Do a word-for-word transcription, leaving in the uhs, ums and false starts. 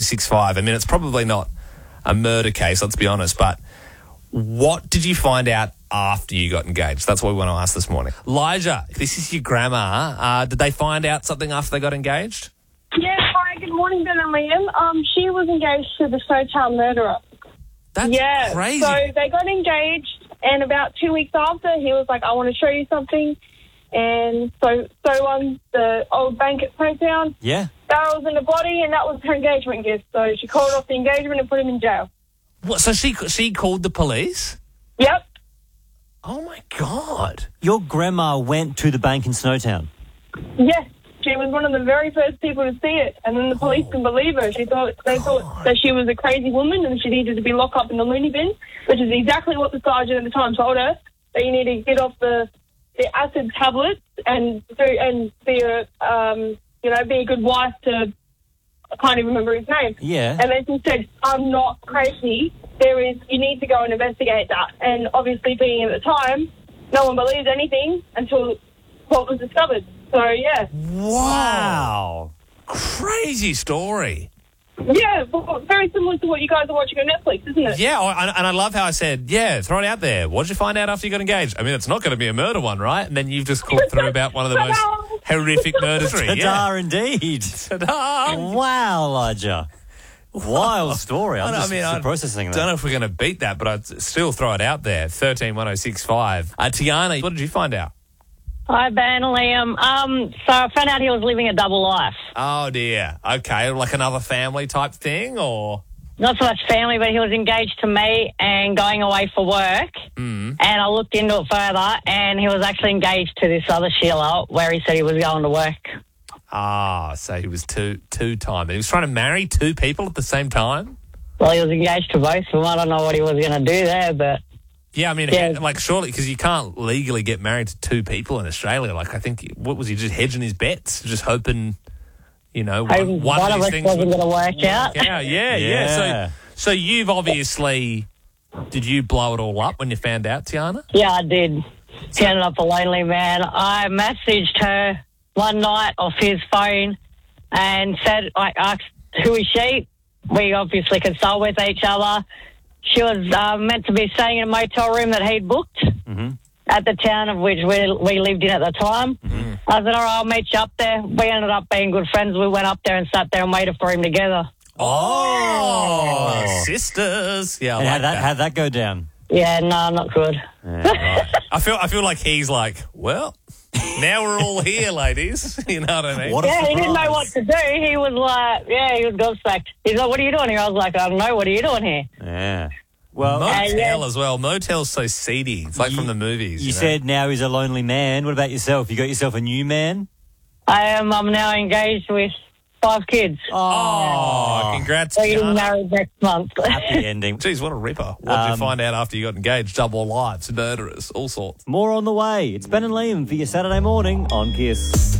six five. I mean, it's probably not a murder case, let's be honest, but what did you find out after you got engaged? That's what we want to ask this morning. Elijah, this is your grandma. Uh, did they find out something after they got engaged? Yes, hi, good morning, Ben and Liam. Um, she was engaged to the Snowtown murderer. That's yeah, crazy. So they got engaged, and about two weeks after, he was like, I want to show you something. And so so on the old bank at Snowtown, Yeah. barrels in the body, and that was her engagement gift. So she called off the engagement and put him in jail. What, so she she called the police? Yep. Oh, my God. Your grandma went to the bank in Snowtown. Yes. She was one of the very first people to see it, and then the police couldn't believe her. She thought they thought that she was a crazy woman and she needed to be locked up in the loony bin, which is exactly what the sergeant at the time told her. That you need to get off the, the acid tablets and do, and be a um, you know be a good wife to. I can't even remember his name. Yeah. And then she said, "I'm not crazy. There is. You need to go and investigate that." And obviously, being at the time, no one believed anything until what was discovered. So, yeah. Wow. Crazy story. Yeah, well, very similar to what you guys are watching on Netflix, isn't it? Yeah, I- and I love how I said, yeah, throw it out there. What did you find out after you got engaged? I mean, it's not going to be a murder one, right? And then you've just called through about one of the most horrific murders. Ta-da, Yeah. indeed. Ta-da. Wow, Elijah. Wild story. I'm I just mean, still I processing that. don't know if we're going to beat that, but I'd still throw it out there. thirteen one oh six five. Uh, Tiana, what did you find out? Hi, Ben and Liam. Um, so I found out he was living a double life. Oh, dear. Okay, like another family type thing, or? Not so much family, but he was engaged to me and going away for work. Mm. And I looked into it further, and he was actually engaged to this other Sheila, where he said he was going to work. Ah, so he was two two time. He was trying to marry two people at the same time? Well, he was engaged to both of them. I don't know what he was going to do there, but... Yeah, I mean, Yeah. like, surely, because you can't legally get married to two people in Australia. Like, I think, what was he, just hedging his bets? Just hoping, you know, one, I, one, one of of these us things wasn't would going to work out. Yeah, yeah, yeah. Yeah. So, so you've obviously, did you blow it all up when you found out, Tiana? Yeah, I did. He ended up a lonely man. I messaged her one night off his phone and said, I asked, who is she? We obviously consult with each other. She was uh, meant to be staying in a motel room that he'd booked Mm-hmm. at the town of which we, we lived in at the time. Mm-hmm. I said, all right, I'll meet you up there. We ended up being good friends. We went up there and sat there and waited for him together. Oh, sisters. Yeah, I And like how'd that, that. how'd that go down? Yeah, no, not good. I feel, I feel like he's like, well, now we're all here, ladies. You know what I mean? What a Yeah, he didn't know surprise. what to do. He was like, yeah, he was gobsmacked. He's like, what are you doing here? I was like, I don't know. What are you doing here? Yeah. Well, Motel yeah. as well. Motel's so seedy. It's like You- from the movies. you You, know? said now he's a lonely man. What about yourself? You got yourself a new man? I am. I'm now engaged with five kids. Oh, congrats, So getting Tiana. married next month. Happy ending. Jeez, what a ripper. What did you Um, find out after you got engaged? Double lives, murderers, all sorts. More on the way. It's Ben and Liam for your Saturday morning on Kiss.